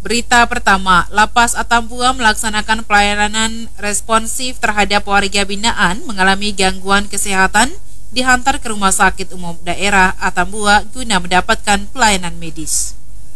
Berita pertama, Lapas Atambua melaksanakan pelayanan responsif terhadap warga binaan mengalami gangguan kesehatan dihantar ke Rumah Sakit Umum Daerah Atambua guna mendapatkan pelayanan medis.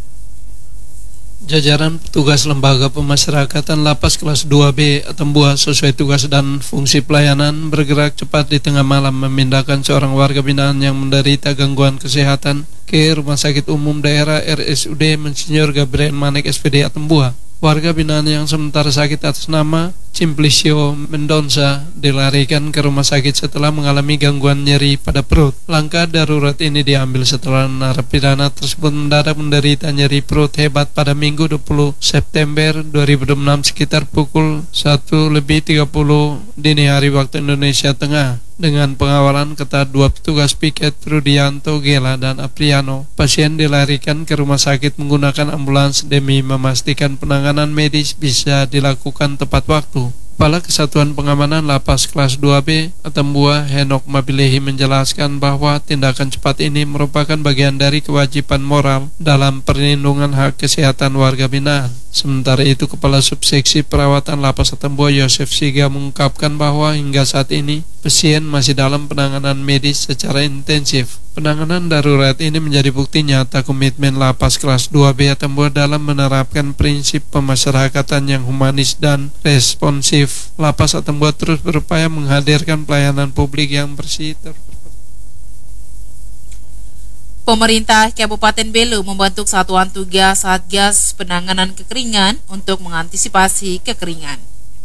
Jajaran petugas lembaga pemasyarakatan Lapas kelas 2B Atambua sesuai tugas dan fungsi pelayanan bergerak cepat di tengah malam memindahkan seorang warga binaan yang menderita gangguan kesehatan ke Rumah Sakit Umum Daerah RSUD Monsinyur Gabriel Manek SPD Atambua. Warga binaan yang sementara sakit atas nama Simplicio Mendonça dilarikan ke rumah sakit setelah mengalami gangguan nyeri pada perut. Langkah darurat ini diambil setelah narapidana tersebut mendadak menderita nyeri perut hebat pada Minggu 20 September 2006 sekitar pukul 1:30 dini hari waktu Indonesia Tengah. Dengan pengawalan ketat dua petugas piket Rudianto Gela dan Apriano, pasien dilarikan ke rumah sakit menggunakan ambulans demi memastikan penanganan medis bisa dilakukan tepat waktu. Kepala Kesatuan Pengamanan Lapas kelas 2B Atambua Henok Mabilehi menjelaskan bahwa tindakan cepat ini merupakan bagian dari kewajiban moral dalam perlindungan hak kesehatan warga binaan. Sementara itu, Kepala Subseksi Perawatan Lapas Atambua Yosef Siga mengungkapkan bahwa hingga saat ini pasien masih dalam penanganan medis secara intensif. Penanganan darurat ini menjadi bukti nyata komitmen Lapas kelas 2B Atambua dalam menerapkan prinsip pemasyarakatan yang humanis dan responsif. Lapas Atambua terus berupaya menghadirkan pelayanan publik yang bersih. Pemerintah Kabupaten Belu membentuk satuan tugas Satgas Penanganan Kekeringan untuk mengantisipasi kekeringan.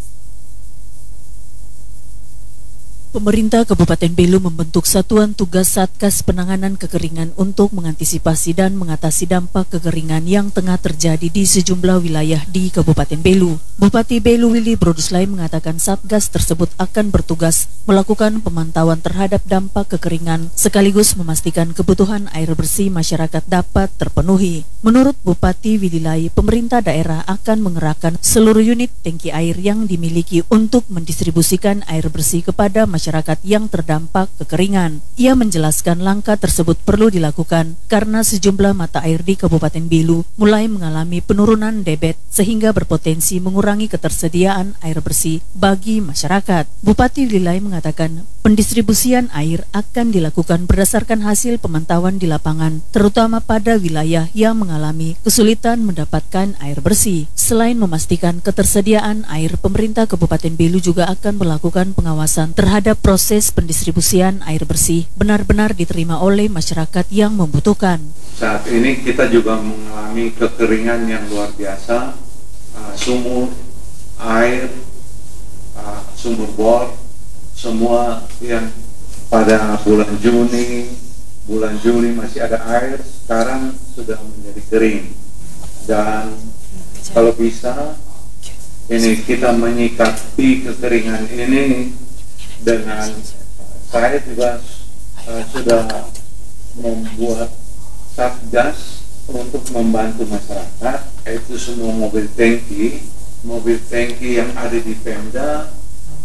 Pemerintah Kabupaten Belu membentuk Satuan Tugas Satgas Penanganan Kekeringan untuk mengantisipasi dan mengatasi dampak kekeringan yang tengah terjadi di sejumlah wilayah di Kabupaten Belu. Bupati Belu Willy Broduslai mengatakan Satgas tersebut akan bertugas melakukan pemantauan terhadap dampak kekeringan sekaligus memastikan kebutuhan air bersih masyarakat dapat terpenuhi. Menurut Bupati Willy, pemerintah daerah akan mengerahkan seluruh unit tangki air yang dimiliki untuk mendistribusikan air bersih kepada masyarakat yang terdampak kekeringan. Ia menjelaskan langkah tersebut perlu dilakukan karena sejumlah mata air di Kabupaten Belu mulai mengalami penurunan debit sehingga berpotensi mengurangi ketersediaan air bersih bagi masyarakat. Bupati Willy mengatakan pendistribusian air akan dilakukan berdasarkan hasil pemantauan di lapangan, terutama pada wilayah yang mengalami kesulitan mendapatkan air bersih. Selain memastikan ketersediaan air, pemerintah Kabupaten Belu juga akan melakukan pengawasan terhadap proses pendistribusian air bersih benar-benar diterima oleh masyarakat yang membutuhkan. Saat ini kita juga mengalami kekeringan yang luar biasa, sumur, air, sumur bor, semua yang pada bulan Juni, bulan Juli masih ada air, sekarang sudah menjadi kering. Dan kalau bisa, ini kita menyikapi kekeringan ini dengan saya juga sudah membuat satgas untuk membantu masyarakat, yaitu semua mobil tangki yang ada di Pemda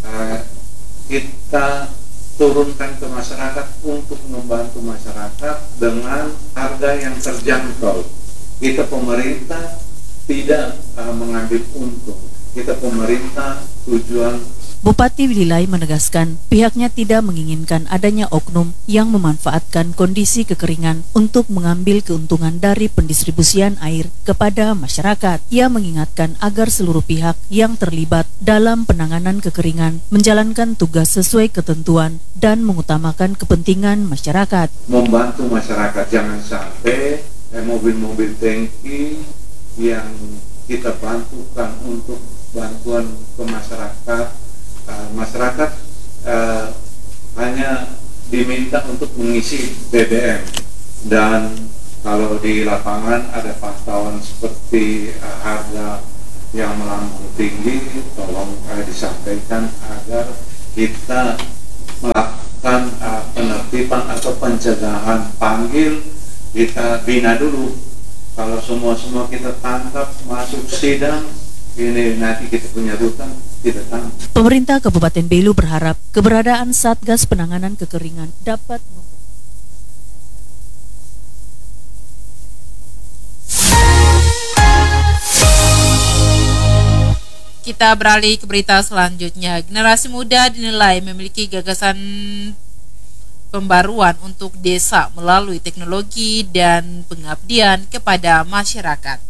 kita turunkan ke masyarakat untuk membantu masyarakat dengan harga yang terjangkau. Kita pemerintah tidak mengambil untung, kita pemerintah tujuan. Bupati Willy menegaskan pihaknya tidak menginginkan adanya oknum yang memanfaatkan kondisi kekeringan untuk mengambil keuntungan dari pendistribusian air kepada masyarakat. Ia mengingatkan agar seluruh pihak yang terlibat dalam penanganan kekeringan menjalankan tugas sesuai ketentuan dan mengutamakan kepentingan masyarakat. Membantu masyarakat, jangan sampai mobil-mobil tangki yang kita bantukan untuk bantuan ke masyarakat, masyarakat hanya diminta untuk mengisi BBM, dan kalau di lapangan ada pantauan seperti harga yang melambung tinggi, tolong disampaikan agar kita melakukan penertiban atau pencegahan. Panggil, kita bina dulu. Kalau semua kita tangkap masuk sidang, ini nanti kita punya rutan tidak tangkap. Pemerintah Kabupaten Belu berharap keberadaan Satgas Penanganan Kekeringan dapat Kita beralih ke berita selanjutnya. Generasi muda dinilai memiliki gagasan pembaruan untuk desa melalui teknologi dan pengabdian kepada masyarakat.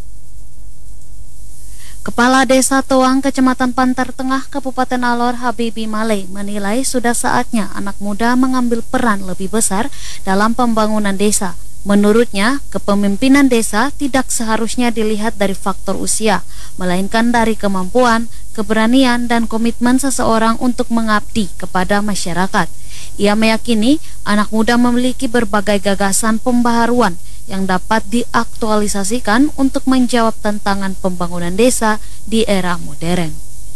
Kepala Desa Toang, Kecamatan Pantar Tengah, Kabupaten Alor, Habibi Maleh menilai sudah saatnya anak muda mengambil peran lebih besar dalam pembangunan desa. Menurutnya, kepemimpinan desa tidak seharusnya dilihat dari faktor usia, melainkan dari kemampuan, keberanian, dan komitmen seseorang untuk mengabdi kepada masyarakat. Ia meyakini anak muda memiliki berbagai gagasan pembaharuan yang dapat diaktualisasikan untuk menjawab tantangan pembangunan desa di era modern.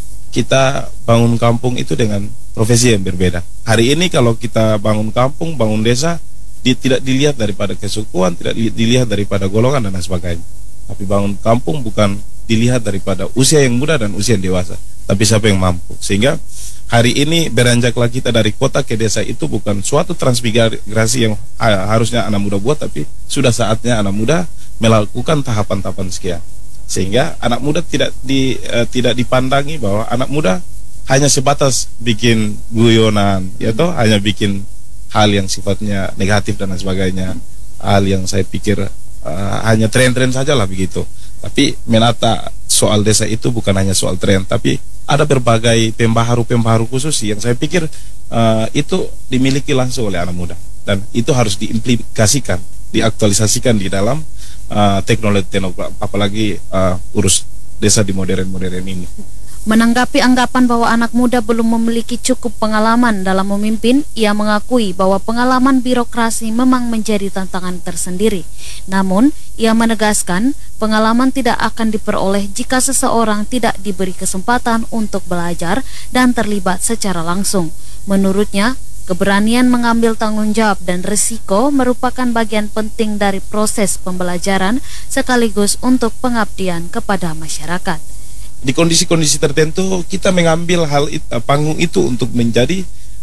Kita bangun kampung itu dengan profesi yang berbeda. Hari ini kalau kita bangun kampung, bangun desa, tidak dilihat daripada kesukuan, tidak dilihat daripada golongan dan lain sebagainya. Tapi bangun kampung bukan dilihat daripada usia yang muda dan usia yang dewasa, tapi siapa yang mampu. Sehingga hari ini beranjaklah kita dari kota ke desa itu bukan suatu transmigrasi yang harusnya anak muda buat, tapi sudah saatnya anak muda melakukan tahapan-tahapan sekian. Sehingga anak muda tidak dipandangi bahwa anak muda hanya sebatas bikin guyonan, yaitu hanya bikin hal yang sifatnya negatif dan lain sebagainya, hal yang saya pikir hanya tren-tren saja lah begitu. Tapi menata soal desa itu bukan hanya soal tren, tapi ada berbagai pembaharu khusus yang saya pikir itu dimiliki langsung oleh anak muda, dan itu harus diimplikasikan, diaktualisasikan di dalam teknologi, apalagi urus desa di modern ini. Menanggapi anggapan bahwa anak muda belum memiliki cukup pengalaman dalam memimpin, ia mengakui bahwa pengalaman birokrasi memang menjadi tantangan tersendiri. Namun, ia menegaskan pengalaman tidak akan diperoleh jika seseorang tidak diberi kesempatan untuk belajar dan terlibat secara langsung. Menurutnya, keberanian mengambil tanggung jawab dan risiko merupakan bagian penting dari proses pembelajaran sekaligus untuk pengabdian kepada masyarakat. Di kondisi-kondisi tertentu kita mengambil panggung itu untuk menjadi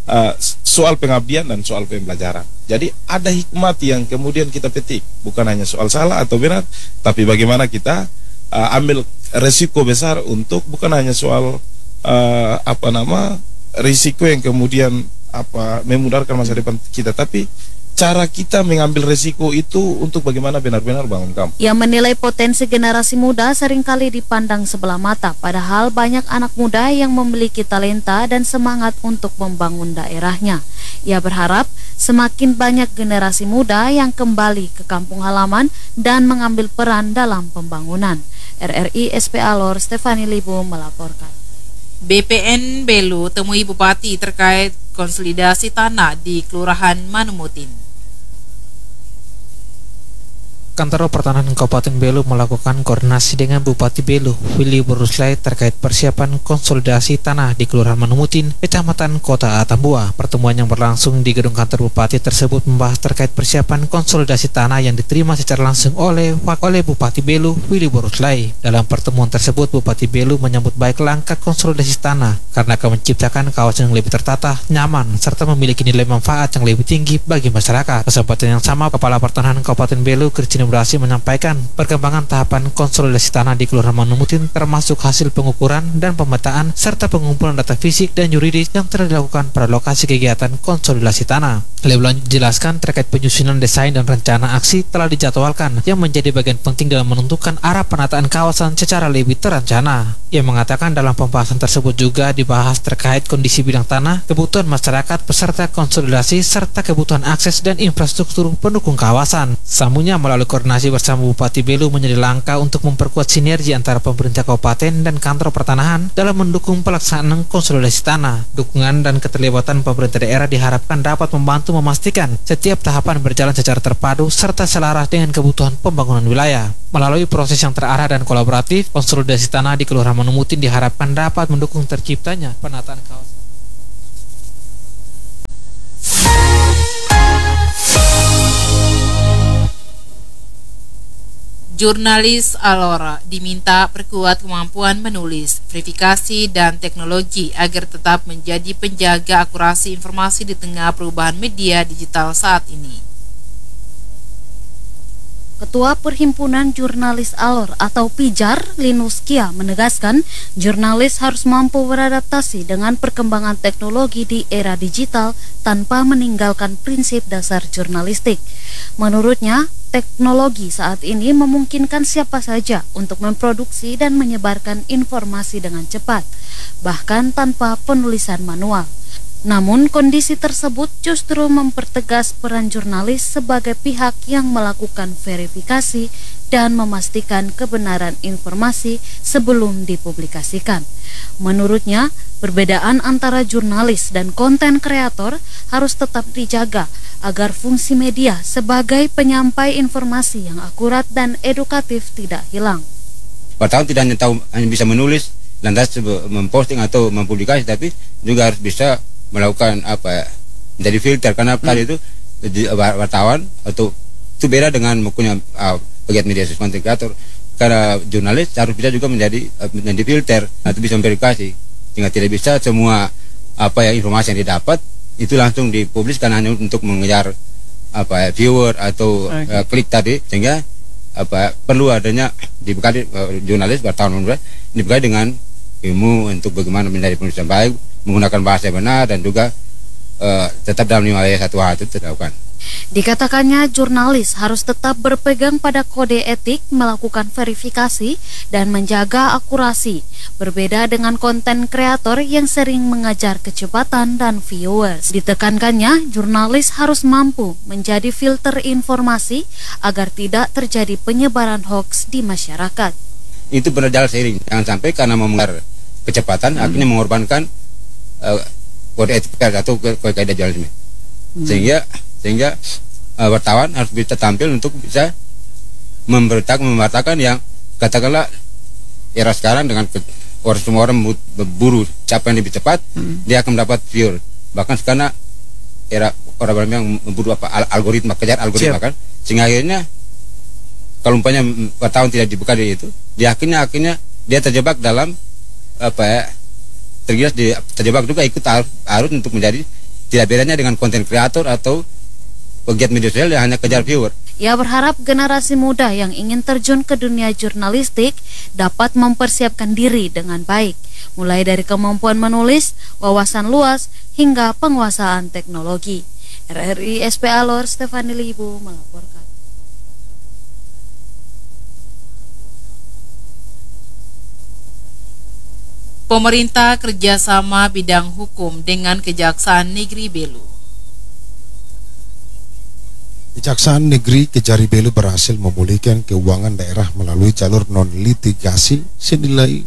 soal pengabdian dan soal pembelajaran. Jadi ada hikmat yang kemudian kita petik, bukan hanya soal salah atau benar, tapi bagaimana kita ambil resiko besar untuk bukan hanya soal risiko yang kemudian memudarkan masa depan kita, tapi cara kita mengambil resiko itu untuk bagaimana benar-benar bangun kampung. Ia menilai potensi generasi muda seringkali dipandang sebelah mata, padahal banyak anak muda yang memiliki talenta dan semangat untuk membangun daerahnya. Ia berharap semakin banyak generasi muda yang kembali ke kampung halaman dan mengambil peran dalam pembangunan. RRI SP Alor, Stefani Libu melaporkan. BPN Belu temui Bupati terkait konsolidasi tanah di Kelurahan Manumutin. Kantor Pertanahan Kabupaten Belu melakukan koordinasi dengan Bupati Belu, Willy Boruslay, terkait persiapan konsolidasi tanah di Kelurahan Manumutin, Kecamatan Kota Atambua. Pertemuan yang berlangsung di gedung kantor Bupati tersebut membahas terkait persiapan konsolidasi tanah yang diterima secara langsung oleh Bupati Belu, Willy Boruslay. Dalam pertemuan tersebut, Bupati Belu menyambut baik langkah konsolidasi tanah karena akan menciptakan kawasan yang lebih tertata, nyaman, serta memiliki nilai manfaat yang lebih tinggi bagi masyarakat. Kesempatan yang sama, Kepala Pertanahan Kabupaten Belu, Christine Berhasil menyampaikan perkembangan tahapan konsolidasi tanah di Kelurahan Manumutin, termasuk hasil pengukuran dan pemetaan serta pengumpulan data fisik dan yuridis yang telah dilakukan pada lokasi kegiatan konsolidasi tanah. Lebih lanjut dijelaskan terkait penyusunan desain dan rencana aksi telah dijadwalkan yang menjadi bagian penting dalam menentukan arah penataan kawasan secara lebih terencana. Ia mengatakan dalam pembahasan tersebut juga dibahas terkait kondisi bidang tanah, kebutuhan masyarakat peserta konsolidasi serta kebutuhan akses dan infrastruktur pendukung kawasan. Sambungnya, melalui koordinasi bersama Bupati Belu menjadi langkah untuk memperkuat sinergi antara pemerintah kabupaten dan kantor pertanahan dalam mendukung pelaksanaan konsolidasi tanah. Dukungan dan keterlibatan pemerintah daerah diharapkan dapat membantu memastikan setiap tahapan berjalan secara terpadu serta selaras dengan kebutuhan pembangunan wilayah. Melalui proses yang terarah dan kolaboratif, konsolidasi tanah di Kelurahan Manumutin diharapkan dapat mendukung terciptanya penataan kawasan. Jurnalis Alora diminta perkuat kemampuan menulis, verifikasi, dan teknologi agar tetap menjadi penjaga akurasi informasi di tengah perubahan media digital saat ini. Ketua Perhimpunan Jurnalis Alor atau PIJAR, Linus Kia, menegaskan jurnalis harus mampu beradaptasi dengan perkembangan teknologi di era digital tanpa meninggalkan prinsip dasar jurnalistik. Menurutnya, teknologi saat ini memungkinkan siapa saja untuk memproduksi dan menyebarkan informasi dengan cepat, bahkan tanpa penulisan manual. Namun kondisi tersebut justru mempertegas peran jurnalis sebagai pihak yang melakukan verifikasi dan memastikan kebenaran informasi sebelum dipublikasikan. Menurutnya, perbedaan antara jurnalis dan konten kreator harus tetap dijaga agar fungsi media sebagai penyampai informasi yang akurat dan edukatif tidak hilang. Wartawan tidak hanya bisa menulis, lantas memposting atau mempublikasi, tapi juga harus bisa melakukan menjadi filter, karena tadi itu wartawan atau itu beda dengan punya pegiat media sosial konten kreator. Karena jurnalis harus bisa juga menjadi filter atau bisa memverifikasi, sehingga tidak bisa semua informasi yang didapat itu langsung dipublikkan hanya untuk mengejar viewer atau klik tadi, sehingga perlu adanya dibekali jurnalis wartawan dibekali dengan ilmu untuk bagaimana menjadi penulis yang baik, menggunakan bahasa yang benar, dan juga tetap dalam 5 ayat 1 itu dilakukan. Dikatakannya jurnalis harus tetap berpegang pada kode etik, melakukan verifikasi, dan menjaga akurasi. Berbeda dengan konten kreator yang sering mengajar kecepatan dan viewers. Ditekankannya, jurnalis harus mampu menjadi filter informasi agar tidak terjadi penyebaran hoaks di masyarakat. Itu berjalan seiring, jangan sampai karena memelanggar kecepatan akhirnya mengorbankan kode etik atau kaidah jurnalisme. Sehingga wartawan harus bisa tampil untuk bisa memberitakan yang katakanlah era sekarang dengan semua orang berburu siapa yang lebih cepat, dia akan mendapat viewer. Bahkan karena era orang yang berburu algoritma, kejar algoritma kan, sehingga akhirnya kalau umpamanya wartawan tidak dibuka dari itu, dia akhirnya dia terjebak dalam terjebak juga ikut arus untuk menjadi tidak bedanya dengan konten kreator atau pegiat media sosial yang hanya kejar viewer. Ia berharap generasi muda yang ingin terjun ke dunia jurnalistik dapat mempersiapkan diri dengan baik, mulai dari kemampuan menulis, wawasan luas, hingga penguasaan teknologi. RRI SP Alor, Stefani Libu melaporkan. Pemerintah kerjasama bidang hukum dengan Kejaksaan Negeri Belu. Kejaksaan Negeri Kejari Belu berhasil memulihkan keuangan daerah melalui jalur non-litigasi senilai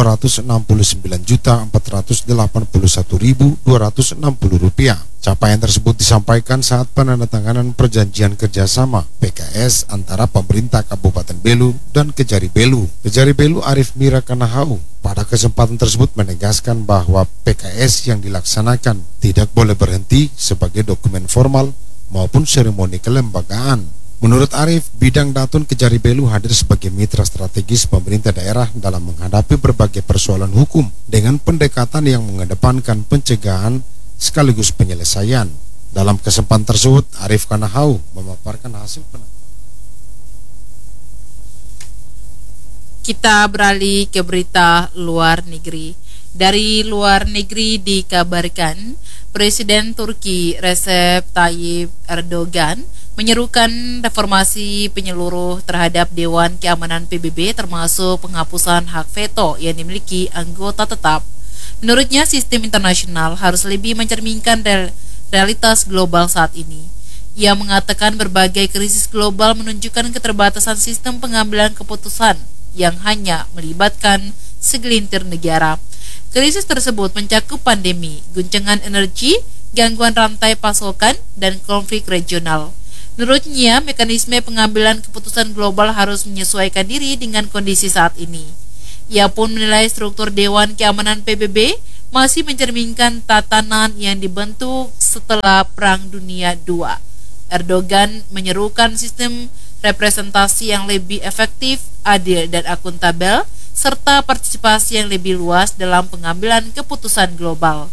Rp269.481.260. Capaian tersebut disampaikan saat penandatanganan perjanjian kerjasama PKS antara pemerintah Kabupaten Belu dan Kejari Belu. Kejari Belu Arif Mira Kanahau pada kesempatan tersebut menegaskan bahwa PKS yang dilaksanakan tidak boleh berhenti sebagai dokumen formal maupun seremoni kelembagaan. Menurut Arif, bidang Datun Kejari Belu hadir sebagai mitra strategis pemerintah daerah dalam menghadapi berbagai persoalan hukum dengan pendekatan yang mengedepankan pencegahan sekaligus penyelesaian. Dalam kesempatan tersebut, Arif Kanahau memaparkan hasil Kita beralih ke berita luar negeri. Dari luar negeri dikabarkan Presiden Turki Recep Tayyip Erdogan menyerukan reformasi penyeluruh terhadap Dewan Keamanan PBB, termasuk penghapusan hak veto yang dimiliki anggota tetap. Menurutnya, sistem internasional harus lebih mencerminkan realitas global saat ini. Ia mengatakan berbagai krisis global menunjukkan keterbatasan sistem pengambilan keputusan yang hanya melibatkan segelintir negara. Krisis tersebut mencakup pandemi, guncangan energi, gangguan rantai pasokan, dan konflik regional. Menurutnya, mekanisme pengambilan keputusan global harus menyesuaikan diri dengan kondisi saat ini. Ia pun menilai struktur Dewan Keamanan PBB masih mencerminkan tatanan yang dibentuk setelah Perang Dunia II. Erdogan menyerukan sistem representasi yang lebih efektif, adil, dan akuntabel, serta partisipasi yang lebih luas dalam pengambilan keputusan global.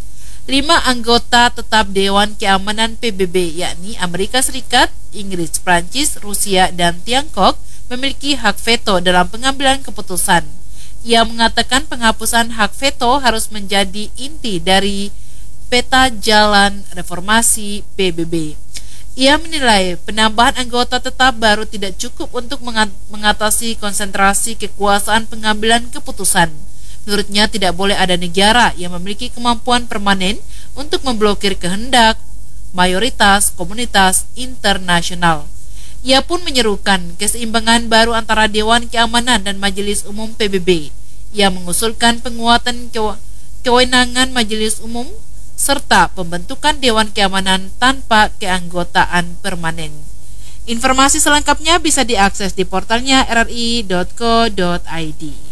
5 anggota tetap Dewan Keamanan PBB yakni Amerika Serikat, Inggris, Prancis, Rusia, dan Tiongkok memiliki hak veto dalam pengambilan keputusan. Ia mengatakan penghapusan hak veto harus menjadi inti dari peta jalan reformasi PBB. Ia menilai penambahan anggota tetap baru tidak cukup untuk mengatasi konsentrasi kekuasaan pengambilan keputusan. Menurutnya tidak boleh ada negara yang memiliki kemampuan permanen untuk memblokir kehendak mayoritas komunitas internasional. Ia pun menyerukan keseimbangan baru antara Dewan Keamanan dan Majelis Umum PBB. Ia mengusulkan penguatan kewenangan Majelis Umum serta pembentukan Dewan Keamanan tanpa keanggotaan permanen. Informasi selengkapnya bisa diakses di portalnya rri.co.id.